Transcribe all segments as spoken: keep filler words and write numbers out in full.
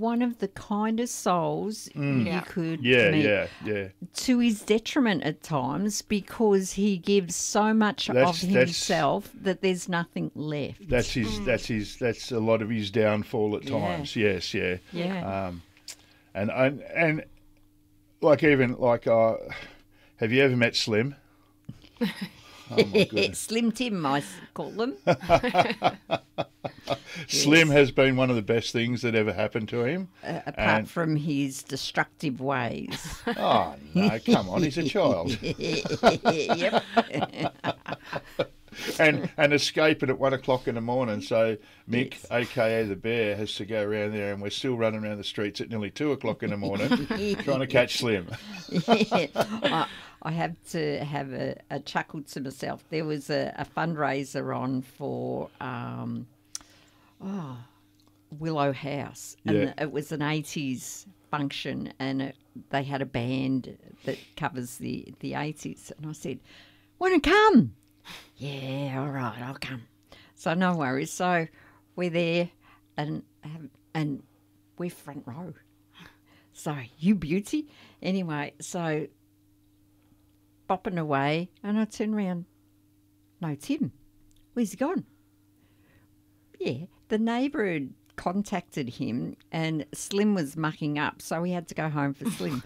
one of the kindest souls Mm. you Yeah. could Yeah, meet. yeah, yeah. To his detriment at times, because he gives so much That's- of that's- himself that there's nothing left. That's his. That's his. That's a lot of his downfall at Yeah. times. Yes, yeah. yeah. Um, and and and like even like uh, have you ever met Slim? Oh my goodness. Slim Tim, I s- call them. Slim has been one of the best things that ever happened to him. Uh, apart And- from his destructive ways. Oh no, come on, he's a child. Yep. and and escaping at one o'clock in the morning. So Mick, aka the bear, has to go around there, and we're still running around the streets at nearly two o'clock in the morning trying to catch Slim. Yeah. I, I have to have a, a chuckle to myself. There was a, a fundraiser on for um, oh, Willow House, and Yeah. it was an eighties function, and it, they had a band that covers the, the eighties. And I said, "Want to come?" "Yeah, all right, I'll come." So no worries. So we're there, and have, and we're front row. So you beauty. Anyway, so bopping away, and I turn around. No, Tim. Where's he gone? Yeah, the neighbour had contacted him, and Slim was mucking up, so he had to go home for Slim.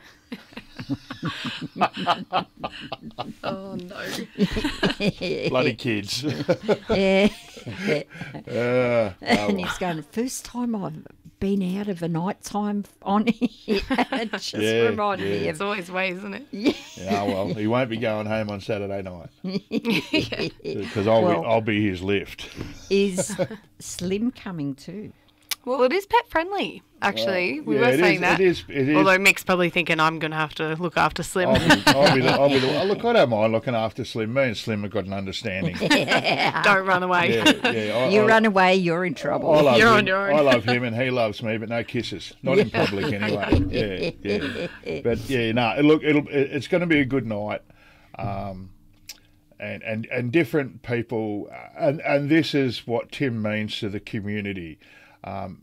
Oh, no. Bloody kids. Yeah. Uh, oh, And he's going, first time I've been out of a night time on here. It just Yeah, reminded me yeah. It's of. always ways, isn't it? yeah, well, he won't be going home on Saturday night because I'll Well- be, I'll be his lift. Is Slim coming too? Well, it is pet friendly, actually. we Yeah, were it saying is, that. It is. It is. Although Mick's probably thinking I'm going to have to look after Slim. I'll be, I'll be the, I'll be the, oh, look, I don't mind looking after Slim. Me and Slim have got an understanding. Don't run away. Yeah, yeah. I, You I, run away, you're in trouble. I love You're him. on your own. I love him, and he loves me, but no kisses. Not in public, anyway. Yeah, yeah. But yeah, no. Look, it'll. It, it's going to be a good night, um, and and and different people, and and this is what Tim means to the community. Um,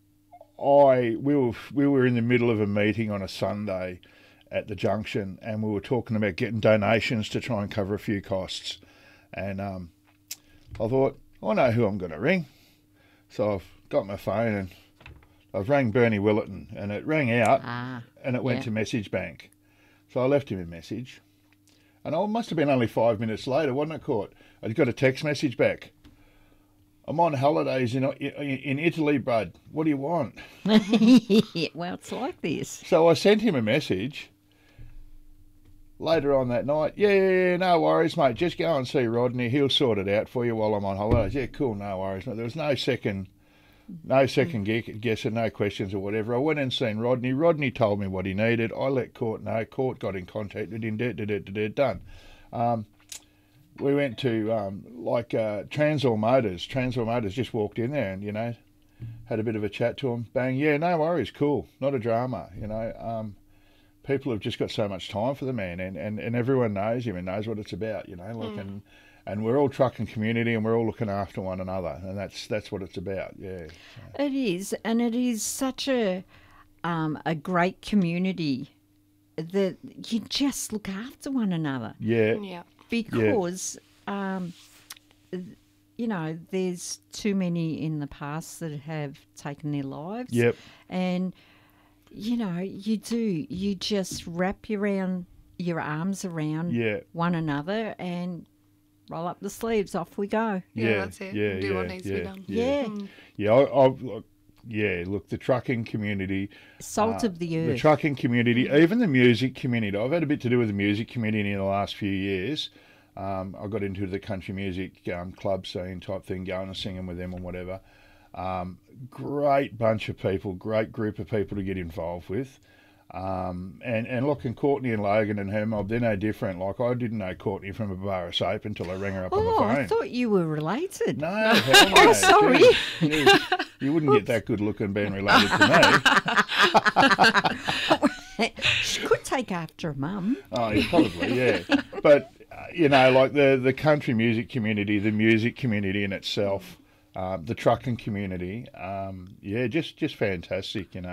I we were we were in the middle of a meeting on a Sunday at the junction, and we were talking about getting donations to try and cover a few costs. And um, I thought, I know who I'm going to ring. So I've got my phone and I've rang Bernie Willetton, and it rang out Ah, and it went yeah. to message bank. So I left him a message, and it must have been only five minutes later, wasn't it, Court? I got a text message back. I'm on holidays in in Italy, bud. What do you want? well, it's like this. So I sent him a message later on that night. Yeah, yeah, yeah, no worries, mate. Just go and see Rodney. He'll sort it out for you while I'm on holidays. Yeah, cool, no worries. There was no second, no second ge- guessing, no questions or whatever. I went and seen Rodney. Rodney told me what he needed. I let Court know. Court got in contact with him. Did, did, did, did, done. Um, we went to um, like uh, Transall Motors. Transall Motors just walked in there and, you know, had a bit of a chat to him. Bang, yeah, no worries, cool, not a drama, you know. Um, people have just got so much time for the man, and, and, and everyone knows him and knows what it's about, you know. Like, Mm. and and we're all trucking community, and we're all looking after one another, and that's that's what it's about. Yeah. It is, and it is such a um, a great community that you just look after one another Yeah. Yeah. because, um, you know, there's too many in the past that have taken their lives. Yep. And, you know, you do, you just wrap your, around, your arms around Yeah. one another and roll up the sleeves, off we go. Yeah, Yeah, that's it. yeah, Do what yeah, needs to yeah, be done. Yeah. Mm. Yeah. I, I've look, yeah. Look, the trucking community. Salt Uh, of the The earth. trucking community, even the music community. I've had a bit to do with the music community in the last few years. Um, I got into the country music um, club scene type thing, going and singing with them and whatever. Um, great bunch of people, great group of people to get involved with. Um, and, and look, and Courtney and Logan and her mob, they're no different. Like, I didn't know Courtney from a bar of soap until I rang her up on the Oh, phone. I thought you were related. No, hell no. Oh, sorry. Geez, geez. You wouldn't get that good looking being related to me. She could take after her mum. Oh, yeah, probably, yeah. But, uh, you know, like the, the country music community, the music community in itself, um, the trucking community, um, yeah, just, just fantastic, you know.